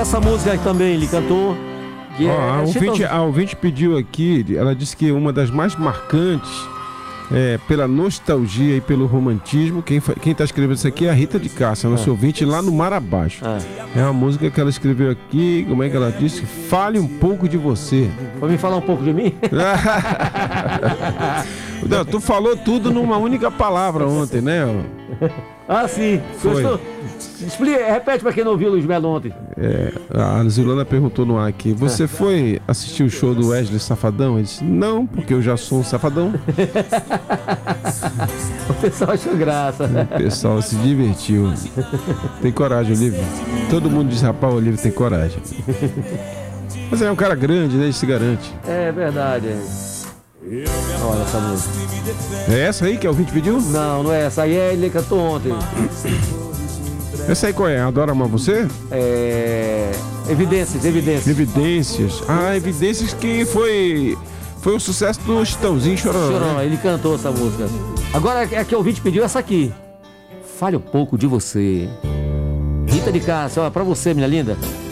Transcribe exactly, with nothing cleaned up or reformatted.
essa música também ele cantou. Que Ó, é, a, é ouvinte, Chitãozinho. a ouvinte pediu aqui, ela disse que uma das mais marcantes, é, pela nostalgia e pelo romantismo, quem, fa- quem tá escrevendo isso aqui é a Rita de Cássia, nosso ouvinte lá no Mar Abaixo. Ah. É uma música que ela escreveu aqui, como é que ela disse? Fale um pouco de você. Vai me falar um pouco de mim? Não, tu falou tudo numa única palavra ontem, né? ó? Ah, sim. Foi. Gostou? Explica, repete pra quem não viu o Luiz Melo ontem. É, a Zilana perguntou no ar aqui, você foi assistir o show do Wesley Safadão? Ele disse, não, porque eu já sou um safadão. O pessoal achou graça. O pessoal se divertiu. Tem coragem, Olívio. Todo mundo diz, rapaz, o Olívio tem coragem. Mas é um cara grande, né? Ele se garante. É verdade. é. Olha essa música. É essa aí que o ouvinte pediu? Não, não é essa aí, é, ele cantou ontem. Essa aí qual é? Adora Amar Você? É... Evidências, evidências. Evidências. Ah, Evidências que foi foi um sucesso do Chitãozinho Chororó. Chororó, ele cantou essa música. Agora é que o ouvinte pediu essa aqui. Fale um pouco de você. Rita de Cássia, ó, pra você, minha linda.